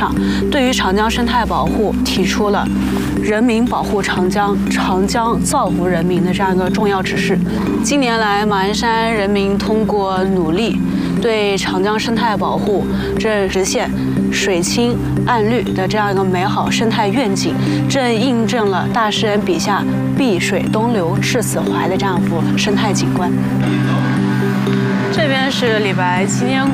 上，对于长江生态保护提出了人民保护长江，长江造福人民的这样一个重要指示。近年来，马鞍山人民通过努力，对长江生态保护正实现水清岸绿的这样一个美好生态愿景，正印证了大诗人笔下碧水东流赤此淮的这样一幅生态景观。这边是李白纪念